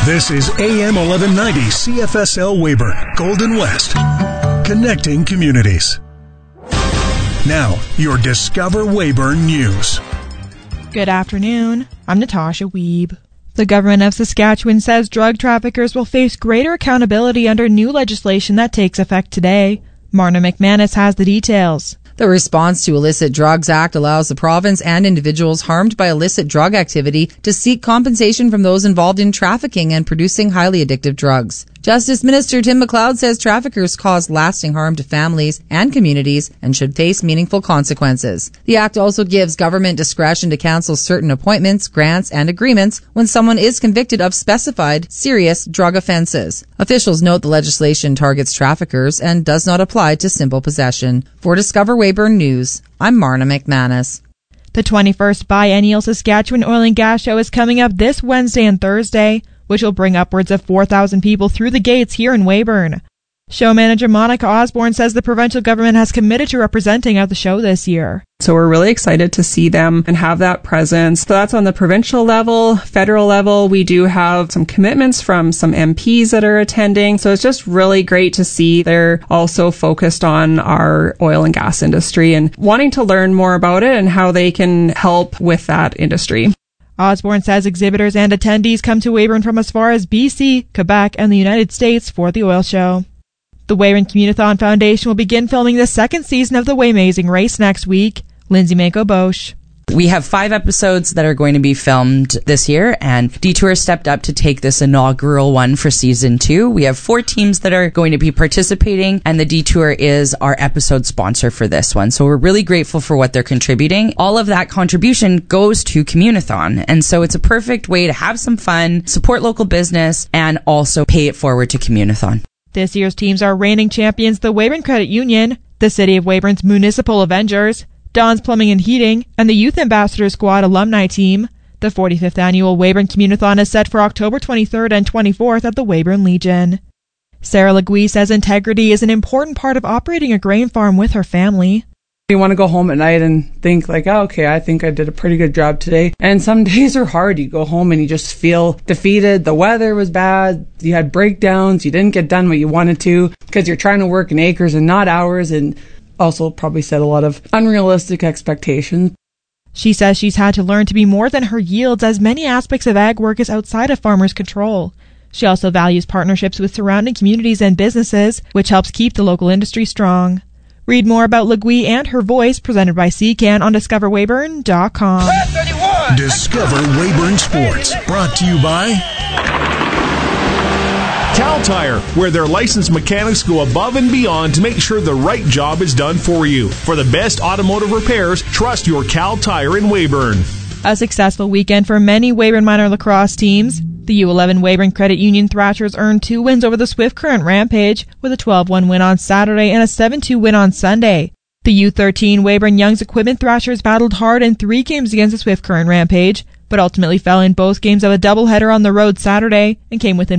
This is AM 1190 CFSL Weyburn, Golden West, connecting communities. Now, your Discover Weyburn News. Good afternoon. I'm Natasha Wiebe. The government of Saskatchewan says drug traffickers will face greater accountability under new legislation that takes effect today. Marna McManus has the details. The Response to Illicit Drugs Act allows the province and individuals harmed by illicit drug activity to seek compensation from those involved in trafficking and producing highly addictive drugs. Justice Minister Tim McLeod says traffickers cause lasting harm to families and communities and should face meaningful consequences. The act also gives government discretion to cancel certain appointments, grants, and agreements when someone is convicted of specified serious drug offenses. Officials note the legislation targets traffickers and does not apply to simple possession. For Discover Weyburn News, I'm Marna McManus. The 21st Biennial Saskatchewan Oil and Gas Show is coming up this Wednesday and Thursday, which will bring upwards of 4,000 people through the gates here in Weyburn. Show manager Monica Osborne says the provincial government has committed to representing at the show this year. So we're really excited to see them and have that presence. So that's on the provincial level. Federal level, we do have some commitments from some MPs that are attending. So it's just really great to see they're also focused on our oil and gas industry and wanting to learn more about it and how they can help with that industry. Osborne says exhibitors and attendees come to Weyburn from as far as BC, Quebec, and the United States for the oil show. The Weyburn Communithon Foundation will begin filming the second season of the Waymazing Race next week. Lindsay Mako-Bosch. We have 5 episodes that are going to be filmed this year, and Detour stepped up to take this inaugural one for season 2. We have 4 teams that are going to be participating, and the Detour is our episode sponsor for this one. So we're really grateful for what they're contributing. All of that contribution goes to Communithon, and so it's a perfect way to have some fun, support local business, and also pay it forward to Communithon. This year's teams are reigning champions, the Weyburn Credit Union, the City of Weyburn's Municipal Avengers, Don's Plumbing and Heating, and the Youth Ambassador Squad alumni team. The 45th annual Weyburn Communithon is set for October 23rd and 24th at the Weyburn Legion. Sarah Legui says integrity is an important part of operating a grain farm with her family. You want to go home at night and think like, oh, okay, I think I did a pretty good job today. And some days are hard. You go home and you just feel defeated. The weather was bad. You had breakdowns. You didn't get done what you wanted to because you're trying to work in acres and not hours, and also probably set a lot of unrealistic expectations. She says she's had to learn to be more than her yields, as many aspects of ag work is outside of farmers' control. She also values partnerships with surrounding communities and businesses, which helps keep the local industry strong. Read more about Legui and her voice, presented by CCAN, on DiscoverWeyburn.com. Discover Weyburn Sports, brought to you by Cal Tire, where their licensed mechanics go above and beyond to make sure the right job is done for you. For the best automotive repairs, trust your Cal Tire in Weyburn. A successful weekend for many Weyburn minor lacrosse teams. The U11 Weyburn Credit Union Thrashers earned 2 wins over the Swift Current Rampage, with a 12-1 win on Saturday and a 7-2 win on Sunday. The U13 Weyburn Young's Equipment Thrashers battled hard in 3 games against the Swift Current Rampage, but ultimately fell in both games of a doubleheader on the road Saturday and came within